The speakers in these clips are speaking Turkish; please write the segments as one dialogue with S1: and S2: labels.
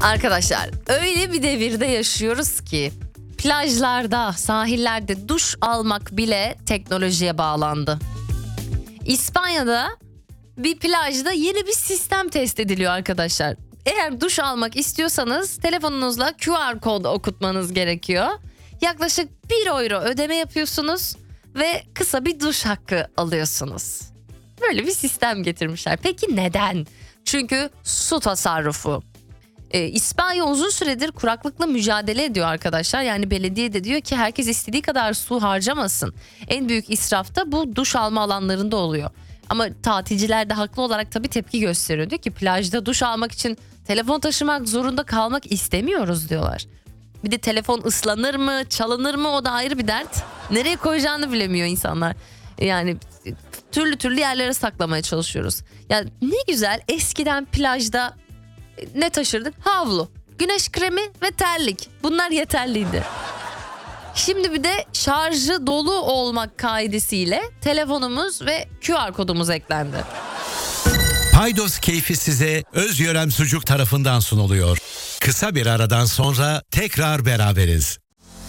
S1: Arkadaşlar öyle bir devirde yaşıyoruz ki plajlarda, sahillerde duş almak bile teknolojiye bağlandı. İspanya'da bir plajda yeni bir sistem test ediliyor arkadaşlar. Eğer duş almak istiyorsanız telefonunuzla QR kod okutmanız gerekiyor. Yaklaşık 1 euro ödeme yapıyorsunuz ve kısa bir duş hakkı alıyorsunuz. Böyle bir sistem getirmişler. Peki neden? Çünkü su tasarrufu. İspanya uzun süredir kuraklıkla mücadele ediyor arkadaşlar. Yani belediye de diyor ki herkes istediği kadar su harcamasın. En büyük israf da bu duş alma alanlarında oluyor. Ama tatilciler de haklı olarak tabii tepki gösteriyor. Diyor ki plajda duş almak için telefon taşımak zorunda kalmak istemiyoruz diyorlar. Bir de telefon ıslanır mı, çalınır mı, o da ayrı bir dert. Nereye koyacağını bilemiyor insanlar. Yani türlü yerlere saklamaya çalışıyoruz. Ya ne güzel, eskiden plajda ne taşırdık? Havlu, güneş kremi ve terlik. Bunlar yeterliydi. Şimdi bir de şarjı dolu olmak kaidesiyle telefonumuz ve QR kodumuz eklendi.
S2: Paydos keyfi size Özyörem Sucuk tarafından sunuluyor. Kısa bir aradan sonra tekrar beraberiz.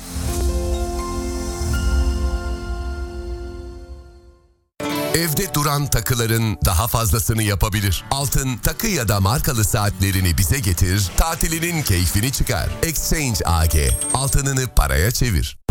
S3: Evde duran takıların daha fazlasını yapabilir. Altın, takı ya da markalı saatlerini bize getir, tatilinin keyfini çıkar. Exchange AG, altınını paraya çevir.